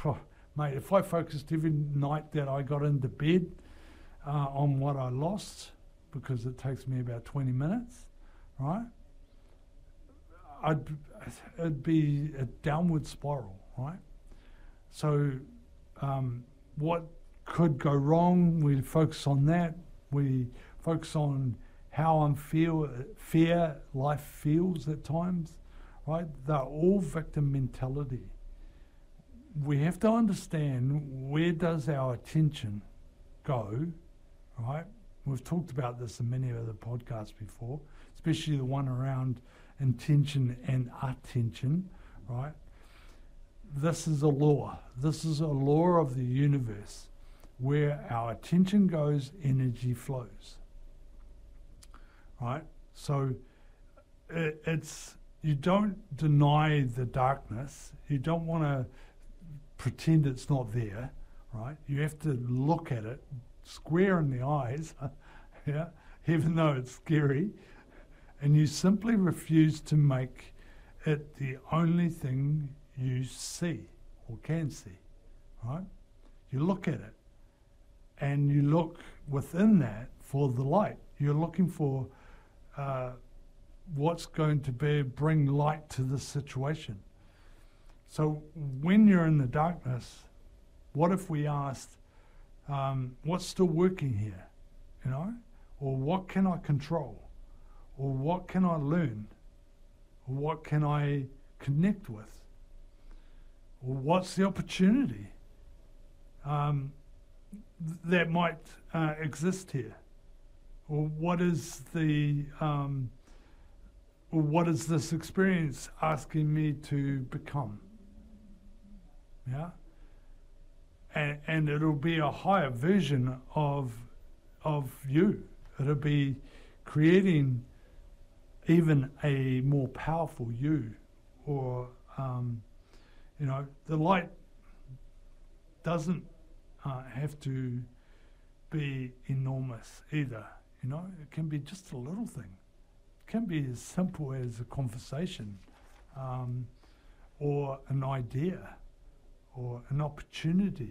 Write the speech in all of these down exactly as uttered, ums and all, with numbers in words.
oh, mate, if I focused every night that I got into bed uh, on what I lost, because it takes me about twenty minutes, right? I'd, it'd be a downward spiral, right? So um, what could go wrong, we focus on that. We focus on how unfair fair life feels at times, right? They're all victim mentality. We have to understand, where does our attention go, right? We've talked about this in many other podcasts before, especially the one around intention and attention, right? This is a law. This is a law of the universe. Where our attention goes, energy flows, right? So it, it's, you don't deny the darkness. You don't want to pretend it's not there, right? You have to look at it square in the eyes, yeah, even though it's scary, and you simply refuse to make it the only thing you see or can see, right? You look at it, and you look within that for the light. You're looking for uh, what's going to be bring light to the situation. So when you're in the darkness, what if we asked, um, what's still working here, you know? Or what can I control? Or what can I learn? Or what can I connect with? Or what's the opportunity um, that might uh, exist here? Or what is the, um, or what is this experience asking me to become? Yeah? And, and it'll be a higher version of, of you. It'll be creating even a more powerful you, or, um, you know, the light doesn't uh, have to be enormous either, you know. It can be just a little thing. It can be as simple as a conversation, um, or an idea, or an opportunity.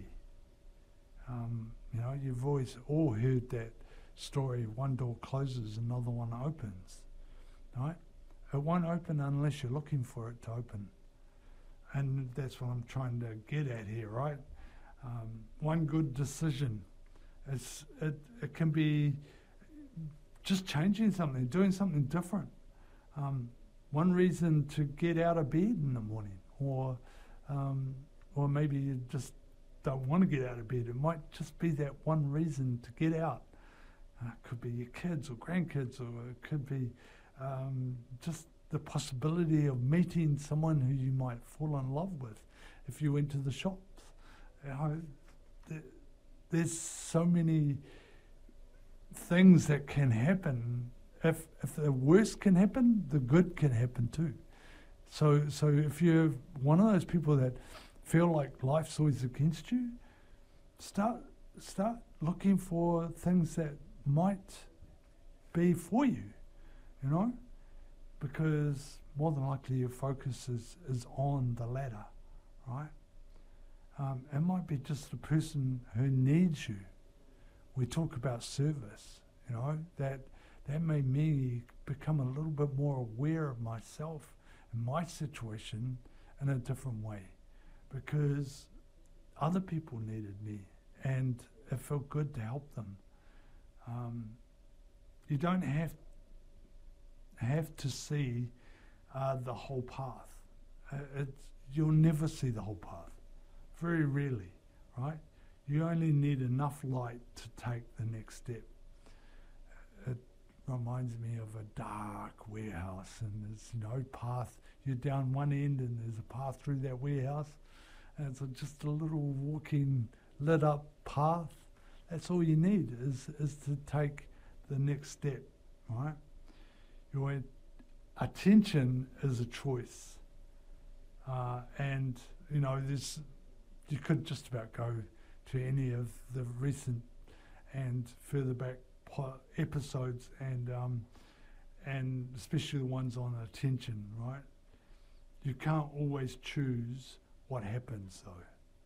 Um, you know, you've always all heard that story, one door closes, another one opens, right? It won't open unless you're looking for it to open. And that's what I'm trying to get at here, right? Um, one good decision, it's, it, it can be just changing something, doing something different. Um, one reason to get out of bed in the morning, or um, or maybe you just don't want to get out of bed. It might just be that one reason to get out. Uh, it could be your kids or grandkids, or it could be um, just the possibility of meeting someone who you might fall in love with if you went to the shops. You know, there, there's so many things that can happen. If if the worst can happen, the good can happen too. So so if you're one of those people that feel like life's always against you, start start looking for things that might be for you, you know, because more than likely your focus is, is on the ladder, right? Um, it might be just a person who needs you. We talk about service, you know, that that made me become a little bit more aware of myself and my situation in a different way, because other people needed me and it felt good to help them. Um, you don't have have to see uh, the whole path. Uh, it's, you'll never see the whole path, very rarely, right? You only need enough light to take the next step. It reminds me of a dark warehouse, and there's no path. You're down one end and there's a path through that warehouse, and it's a, just a little walking, lit up path. That's all you need is, is to take the next step, right? Your attention is a choice. Uh, and, you know, there's, you could just about go to any of the recent and further back po- episodes, and um, and especially the ones on attention, right? You can't always choose what happens, though.